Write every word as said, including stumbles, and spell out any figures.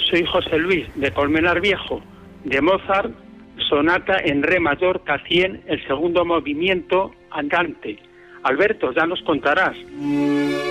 soy José Luis de Colmenar Viejo, de Mozart, sonata en re mayor K cien, el segundo movimiento andante. Alberto, ya nos contarás.